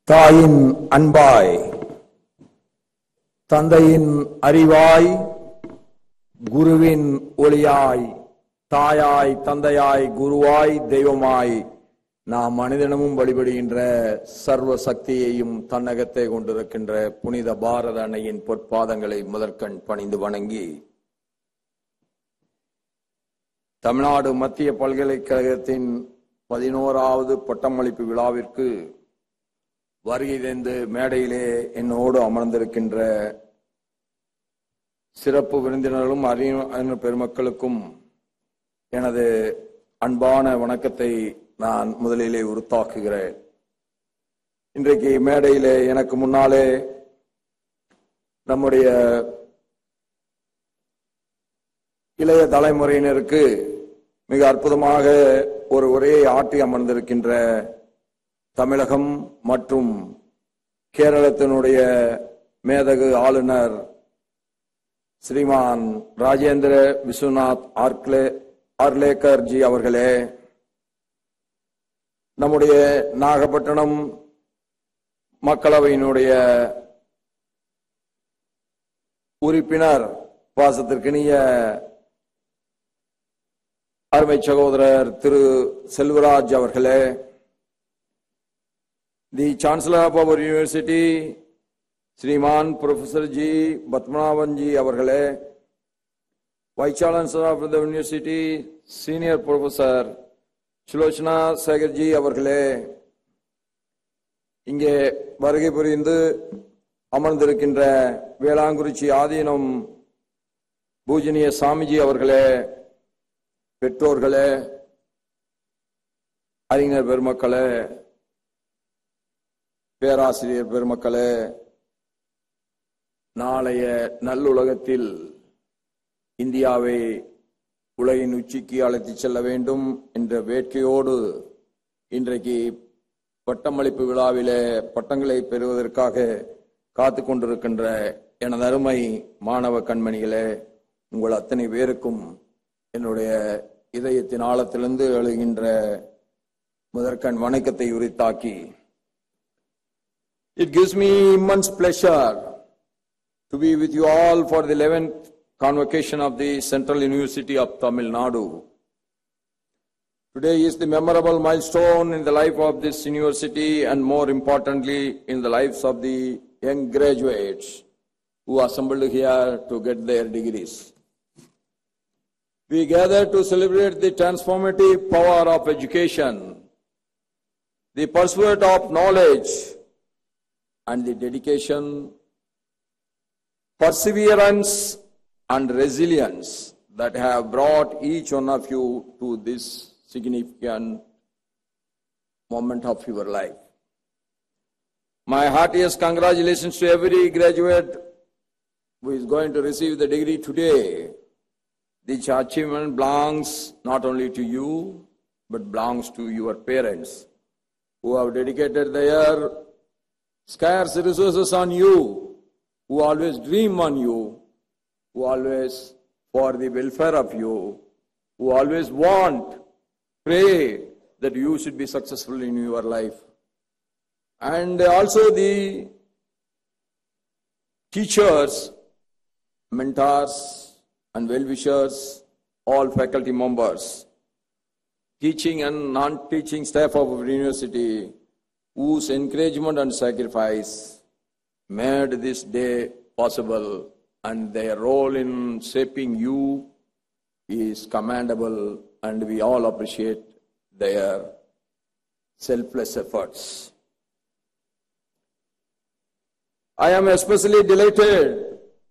தாயின் அன்பாய், தந்தையின் அறிவாய், குருவின் ஒளியாய், தாயாய், தந்தையாய், குருவாய், தெய்வமாய் நாம் மனிதனமும் வழிபடுகின்ற சர்வ சக்தியையும் தன்னகத்தை கொண்டிருக்கின்ற புனித பாரத அன்னையின் பொற்பாதங்களை முதற்கண் பணிந்து வணங்கி, தமிழ்நாடு மத்திய பல்கலைக்கழகத்தின் 11வது பட்டமளிப்பு விழாவிற்கு வருகை தந்து மேடையிலே என்னோடு அமர்ந்திருக்கின்ற சிறப்பு விருந்தினர்களும் அறிஞர் பெருமக்களுக்கும் எனது அன்பான வணக்கத்தை நான் முதலிலே உரித்தாக்குகிறேன். இன்றைக்கு மேடையிலே எனக்கு முன்னாலே நம்முடைய இளைய தலைமுறையினருக்கு மிக அற்புதமாக ஒரு உரையை ஆற்றி அமர்ந்திருக்கின்ற தமிழகம் மற்றும் கேரளத்தினுடைய மேதகு ஆளுநர் ஸ்ரீமான் ராஜேந்திர விஸ்வநாத் ஆர்லேக்கர் ஜி அவர்களே, நம்முடைய நாகப்பட்டினம் மக்களவையினுடைய உறுப்பினர் பாசத்திற்கினிய அருமை சகோதரர் திரு செல்வராஜ் அவர்களே, the Chancellor of our University, Sriman Professor G. Batmanavan Ji Avargale, Vice Chancellor of the University, Senior Professor Chilochana Sagar Ji Avargale, இங்கே வருகை புரிந்து அமர்ந்திருக்கின்ற வேளாங்குறிச்சி ஆதீனம் பூஜனிய சாமிஜி அவர்களே, பெற்றோர்களே, அறிஞர் பெருமக்களே, பேராசிரியர் பெருமக்களே, நாளைய நல்லுலகத்தில் இந்தியாவை உலகின் உச்சிக்கு அழைத்துச் செல்ல வேண்டும் என்ற வேட்கையோடு இன்றைக்கு பட்டமளிப்பு விழாவிலே பட்டங்களை பெறுவதற்காக காத்து கொண்டிருக்கின்ற எனது அருமை மாணவ கண்மணிகளே, உங்கள் அத்தனை பேருக்கும் என்னுடைய இதயத்தின் ஆழத்திலிருந்து எழுகின்ற முதற்கண் வணக்கத்தை உரித்தாக்கி, it gives me immense pleasure to be with you all for the 11th convocation of the Central University of Tamil Nadu. Today is the memorable milestone in the life of this university and more importantly in the lives of the young graduates who assembled here to get their degrees. We gather to celebrate the transformative power of education, the pursuit of knowledge, and the dedication, perseverance, and resilience that have brought each one of you to this significant moment of your life. My heartiest congratulations to every graduate who is going to receive the degree today. This achievement belongs not only to you, but belongs to your parents who have dedicated their scarce resources on you, who always dream on you, who always for the welfare of you, who always pray that you should be successful in your life. And also the teachers, mentors, and well-wishers, all faculty members, teaching and non-teaching staff of our university, whose encouragement and sacrifice made this day possible, and their role in shaping you is commendable, and we all appreciate their selfless efforts. I am especially delighted